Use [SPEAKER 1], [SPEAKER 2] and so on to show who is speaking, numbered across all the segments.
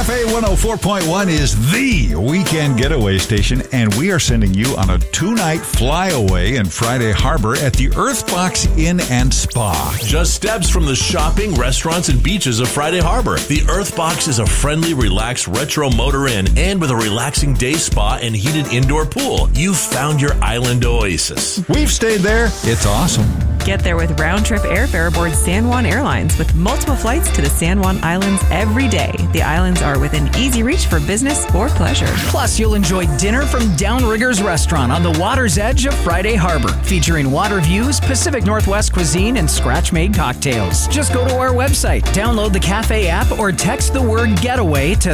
[SPEAKER 1] Cafe 104.1 is the weekend getaway station, and we are sending you on a 2-night flyaway in Friday Harbor at the Earthbox Inn and Spa.
[SPEAKER 2] Just steps from the shopping, restaurants, and beaches of Friday Harbor. The Earthbox is a friendly, relaxed retro motor inn, and with a relaxing day spa and heated indoor pool, you've found your island oasis.
[SPEAKER 1] We've stayed there. It's awesome.
[SPEAKER 3] Get there with round-trip airfare aboard San Juan Airlines with multiple flights to the San Juan Islands every day. The islands are within easy reach for business or pleasure.
[SPEAKER 4] Plus, you'll enjoy dinner from Downriggers Restaurant on the water's edge of Friday Harbor, featuring water views, Pacific Northwest cuisine, and scratch-made cocktails. Just go to our website, download the cafe app, or text the word getaway to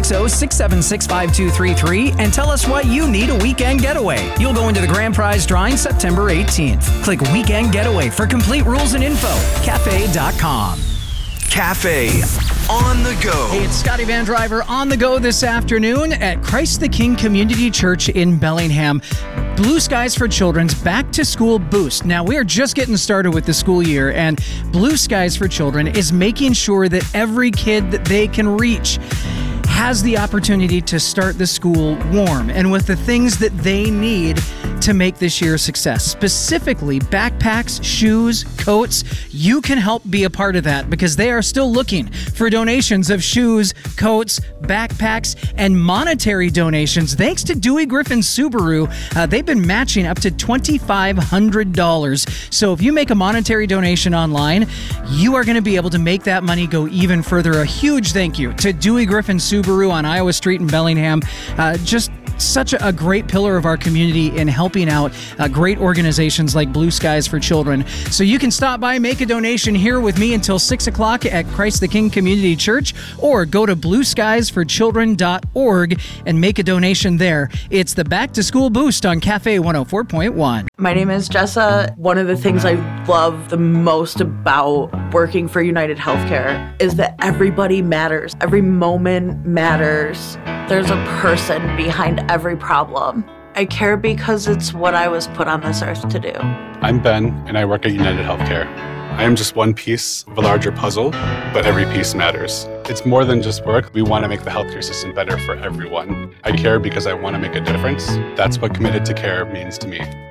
[SPEAKER 4] 360-676-5233 and tell us why you need a weekend getaway. You'll go into the grand prize drawing September 18th. Click Weekend Getaway for complete rules and info. Cafe.com.
[SPEAKER 5] Cafe on the go.
[SPEAKER 4] Hey, it's Scotty Van Driver on the go this afternoon at Christ the King Community Church in Bellingham. Blue Skies for Children's Back to School Boost. Now, we are just getting started with the school year, and Blue Skies for Children is making sure that every kid that they can reach has the opportunity to start the school warm and with the things that they need to make this year a success. Specifically, backpacks, shoes, coats. You can help be a part of that because they are still looking for donations of shoes, coats, backpacks, and monetary donations. Thanks to Dewey Griffin Subaru, they've been matching up to $2,500. So if you make a monetary donation online, you are going to be able to make that money go even further. A huge thank you to Dewey Griffin Subaru on Iowa Street in Bellingham. Just such a great pillar of our community in helping out great organizations like Blue Skies for Children. So you can stop by, make a donation here with me until 6 o'clock at Christ the King Community Church, or go to blueskiesforchildren.org and make a donation there. It's the Back to School Boost on Cafe 104.1.
[SPEAKER 6] My name is Jessa. One of the things I love the most about working for United Healthcare is that everybody matters. Every moment matters. There's a person behind every problem. I care because it's what I was put on this earth to do.
[SPEAKER 7] I'm Ben, and I work at United Healthcare. I am just one piece of a larger puzzle, but every piece matters. It's more than just work. We want to make the healthcare system better for everyone. I care because I want to make a difference. That's what committed to care means to me.